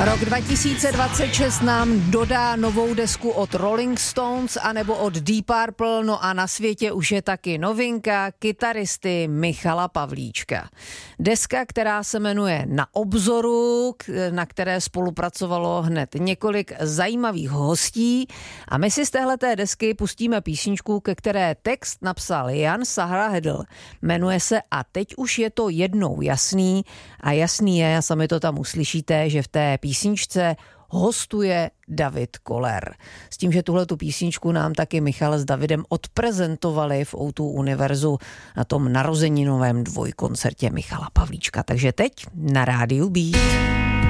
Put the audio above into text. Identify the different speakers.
Speaker 1: Rok 2026 nám dodá novou desku od Rolling Stones anebo od Deep Purple, no a na světě už je taky novinka kytaristy Michala Pavlíčka. Deska, která se jmenuje Na obzoru, na které spolupracovalo hned několik zajímavých hostí, a my si z téhleté desky pustíme písničku, ke které text napsal Jan Sahrahedl. Jmenuje se A teď už je to jednou jasný, a jasný je, a sami to tam uslyšíte, že v té písničce hostuje David Koller. S tím, že tuhletu písničku nám taky Michal s Davidem odprezentovali v O2 Univerzu na tom narozeninovém dvojkoncertě Michala Pavlíčka. Takže teď na rádiu Beat.